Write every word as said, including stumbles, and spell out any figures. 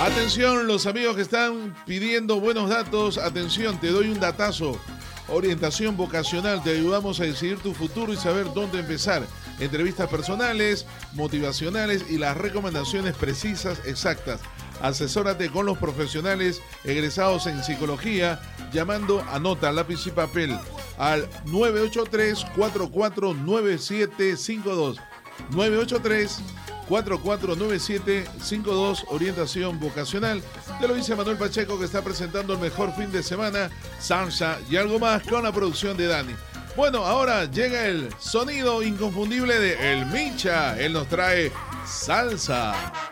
Atención, los amigos que están pidiendo buenos datos. Atención, te doy un datazo. Orientación vocacional, te ayudamos a decidir tu futuro y saber dónde empezar. Entrevistas personales, motivacionales y las recomendaciones precisas, exactas. Asesórate con los profesionales egresados en psicología, llamando, anota, lápiz y papel, al nueve ocho tres, cuatro cuatro nueve siete cinco dos. nueve ocho tres, cuatro cuatro nueve siete cinco dos, orientación vocacional. Te lo dice Manuel Pacheco, que está presentando el mejor fin de semana, salsa y algo más con la producción de Dani. Bueno, ahora llega el sonido inconfundible de El Micha. Él nos trae salsa.